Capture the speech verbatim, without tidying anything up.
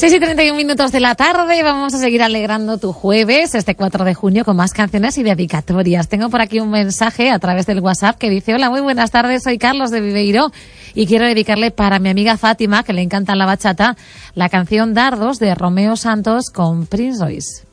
seis y treinta y un minutos de la tarde, vamos a seguir alegrando tu jueves, este cuatro de junio, con más canciones y dedicatorias. Tengo por aquí un mensaje a través del WhatsApp que dice: hola, muy buenas tardes, soy Carlos de Viveiro y quiero dedicarle para mi amiga Fátima, que le encanta la bachata, la canción Dardos de Romeo Santos con Prince Royce.